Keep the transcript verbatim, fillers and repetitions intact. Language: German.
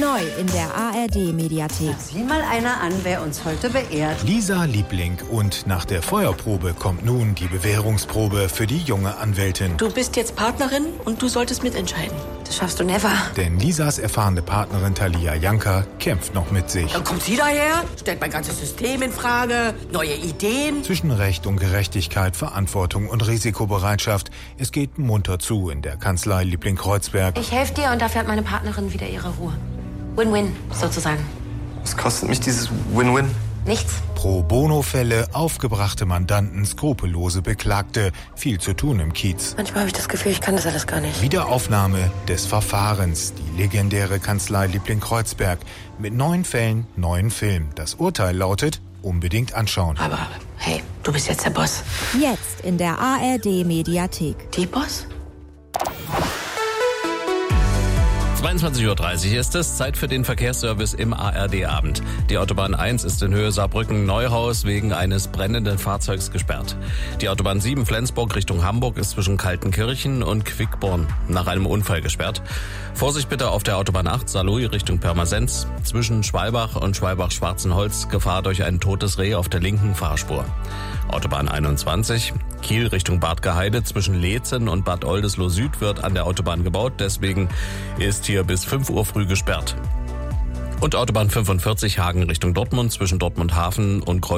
Neu in der A R D-Mediathek. Sieh mal einer an, wer uns heute beehrt. Lisa Liebling. Und nach der Feuerprobe kommt nun die Bewährungsprobe für die junge Anwältin. Du bist jetzt Partnerin und du solltest mitentscheiden. Das schaffst du never. Denn Lisas erfahrene Partnerin Thalia Janka kämpft noch mit sich. Dann kommt sie daher, stellt mein ganzes System in Frage, neue Ideen. Zwischen Recht und Gerechtigkeit, Verantwortung und Risikobereitschaft. Es geht munter zu in der Kanzlei Liebling-Kreuzberg. Ich helfe dir und dafür hat meine Partnerin wieder ihre Ruhe. Win-win, sozusagen. Was kostet mich dieses Win-Win? Nichts. Pro-Bono-Fälle, aufgebrachte Mandanten, skrupellose Beklagte. Viel zu tun im Kiez. Manchmal habe ich das Gefühl, ich kann das alles gar nicht. Wiederaufnahme des Verfahrens. Die legendäre Kanzlei Liebling-Kreuzberg. Mit neun Fällen, neun Filmen. Das Urteil lautet, unbedingt anschauen. Aber hey, du bist jetzt der Boss. Jetzt in der A R D-Mediathek. Die Boss? zweiundzwanzig Uhr dreißig ist es, Zeit für den Verkehrsservice im A R D-Abend. Die Autobahn eins ist in Höhe Saarbrücken-Neuhaus wegen eines brennenden Fahrzeugs gesperrt. Die Autobahn sieben Flensburg Richtung Hamburg ist zwischen Kaltenkirchen und Quickborn nach einem Unfall gesperrt. Vorsicht bitte auf der Autobahn acht Saarlouis Richtung Pirmasens. Zwischen Schwalbach und Schwalbach-Schwarzenholz Gefahr durch ein totes Reh auf der linken Fahrspur. Autobahn einundzwanzig Kiel Richtung Bad Gaheide zwischen Leetzen und Bad Oldesloe Süd wird an der Autobahn gebaut. Deswegen ist hier bis fünf Uhr früh gesperrt. Und Autobahn fünfundvierzig Hagen Richtung Dortmund zwischen Dortmund Hafen und Kreuz